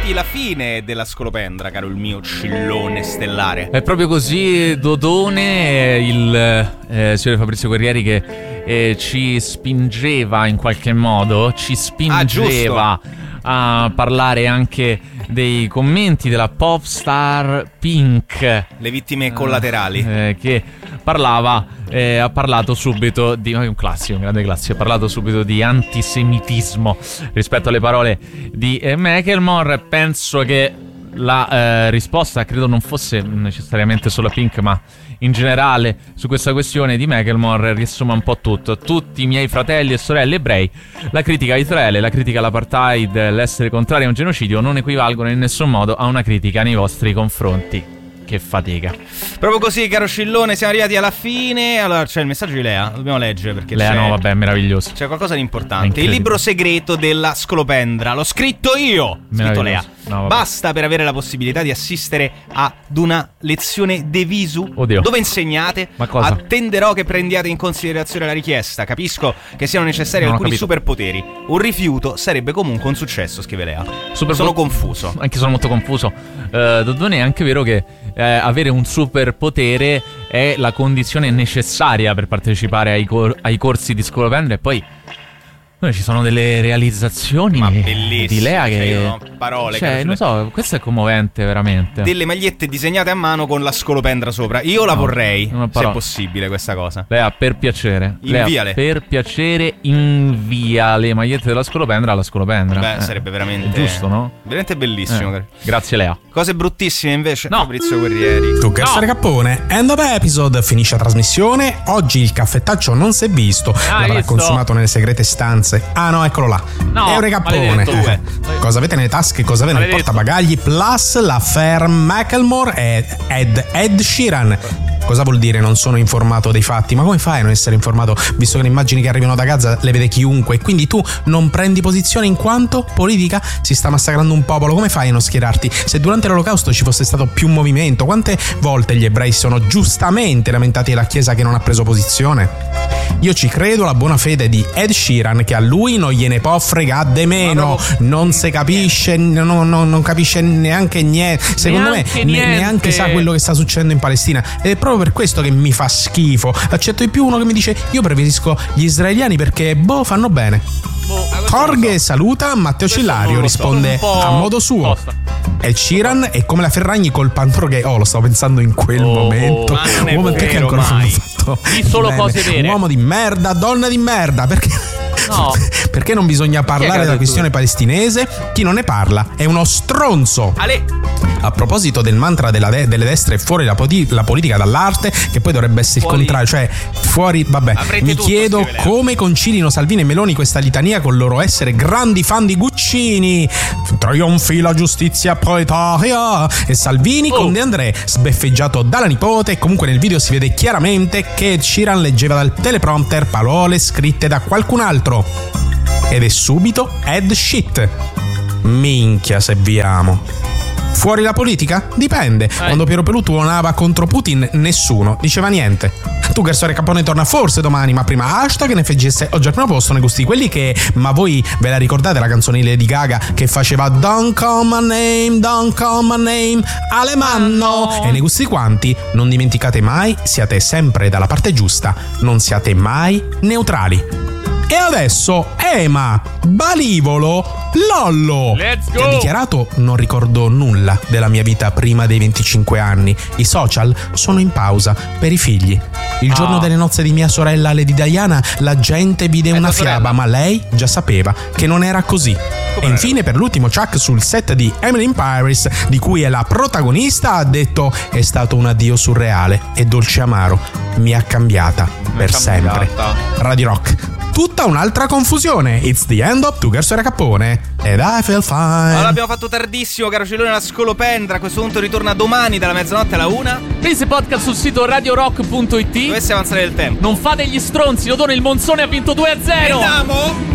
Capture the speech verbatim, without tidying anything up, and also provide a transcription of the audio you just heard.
arrivati alla fine della scolopendra, caro il mio cillone stellare. È proprio così, Dodone, il eh, signore Fabrizio Guerrieri che eh, ci spingeva in qualche modo, ci spingeva ah, a parlare anche dei commenti della pop star Pink, le vittime collaterali, eh, che parlava eh, ha parlato subito di un classico, un grande classico, ha parlato subito di antisemitismo rispetto alle parole di eh, Macklemore. Penso che la eh, risposta credo non fosse necessariamente solo a Pink, ma in generale su questa questione di Macklemore riassuma un po' tutto. Tutti i miei fratelli e sorelle ebrei, la critica a Israele, la critica all'apartheid, l'essere contrari a un genocidio non equivalgono in nessun modo a una critica nei vostri confronti. Che fatica. Proprio così, caro Scillone, siamo arrivati alla fine. Allora c'è il messaggio di Lea, lo dobbiamo leggere perché Lea c'è... no, vabbè, è meraviglioso. C'è qualcosa di importante. Il libro segreto della scolopendra, l'ho scritto io, scritto Lea. No, basta per avere la possibilità di assistere ad una lezione de visu. Oddio. Dove insegnate. Ma cosa? Attenderò che prendiate in considerazione la richiesta. Capisco che siano necessari non alcuni superpoteri. Un rifiuto sarebbe comunque un successo, scrive Lea. Super sono po- confuso. Anche sono molto confuso. uh, Dodone, è anche vero che eh, avere un superpotere è la condizione necessaria per partecipare ai, cor- ai corsi di scolopendra. E poi ci sono delle realizzazioni di Lea che cioè, no, parole, cioè, non so, questo è commovente veramente. Delle magliette disegnate a mano con la scolopendra sopra. Io la no, vorrei, se è possibile questa cosa. Lea, per piacere, inviale. Lea, per piacere invia le magliette della scolopendra alla scolopendra. Beh, eh, sarebbe veramente giusto, no? Veramente bellissimo. eh, Grazie Lea. Cose bruttissime invece, no. Fabrizio Guerrieri. Tu che essere cappone. End of episode, finisce la trasmissione. Oggi il caffettaccio non si è visto. Ah, l'avrà visto. consumato nelle segrete stanze. Ah no, eccolo là. No, è un recappone. eh. Cosa avete nelle tasche? Cosa avete nel portabagagli? Plus l'affair Macklemore ed Ed, Ed Sheeran. Cosa vuol dire non sono informato dei fatti? Ma come fai a non essere informato visto che le immagini che arrivano da Gaza le vede chiunque? Quindi tu non prendi posizione in quanto politica si sta massacrando un popolo. Come fai a non schierarti? Se durante l'Olocausto ci fosse stato più movimento, quante volte gli ebrei si sono giustamente lamentati della Chiesa che non ha preso posizione? Io ci credo alla buona fede di Ed Sheeran, che a lui non gliene può fregare de meno. Non si capisce, non, non, non capisce neanche niente. Secondo neanche me niente. Neanche sa quello che sta succedendo in Palestina. Ed è proprio per questo che mi fa schifo. Accetto di più uno che mi dice io preferisco gli israeliani perché boh, fanno bene. Jorge saluta, Matteo Cillario risponde a modo suo. Ed Sheeran è come la Ferragni col pantro che oh, lo stavo pensando in quel oh, momento. Ma uomo perché ancora non l'ho fatto. Di solo bene. Cose vere. Uomo di merda, donna di merda. Perché no. Perché non bisogna parlare della questione palestinese? Chi non ne parla è uno stronzo. Ale. A proposito del mantra della de- delle destre fuori la, poti- la politica dall'arte, che poi dovrebbe essere fuori. Il contrario, cioè fuori, vabbè. Avrete mi chiedo come concilino Salvini e Meloni questa litania con il loro essere grandi fan di Guccini. Trionfi la giustizia proletaria. E Salvini oh. con De André sbeffeggiato dalla nipote. E comunque nel video si vede chiaramente che Sheeran leggeva dal teleprompter parole scritte da qualcun altro. Ed è subito Ed Shit. Minchia se vi amo. Fuori la politica? Dipende. Eh. Quando Piero Pelù tuonava contro Putin, nessuno diceva niente. Tu che Sore Capone torna forse domani, ma prima hashtag N F G S oggi al primo posto nei gusti quelli che... Ma voi ve la ricordate la canzone di Lady Gaga che faceva Don't call my name, don't call my name, Alemanno? E nei gusti quanti? Non dimenticate mai, siate sempre dalla parte giusta, non siate mai neutrali. E adesso Ema Balivolo Lollo Let's go. Che ha dichiarato non ricordo nulla della mia vita prima dei venticinque anni. I social sono in pausa per i figli. Il oh. giorno delle nozze di mia sorella Lady Diana la gente vide una fiaba, ma lei già sapeva che non era così. Come e infine per l'ultimo Chuck sul set di Emily in Paris, di cui è la protagonista, ha detto è stato un addio surreale e dolce amaro, mi ha cambiata mi per cambiata. sempre. Radio Rock, tutta un'altra confusione. It's the end of Two Girls Era Capone ed I feel fine. Allora abbiamo fatto tardissimo, caro Cellone, la scolopendra. A questo punto ritorna domani dalla mezzanotte alla una. Pensi podcast sul sito radio rock punto it. Dovesse avanzare del tempo. Non fate gli stronzi, Dodone, il Monzone ha vinto due a zero. Andiamo.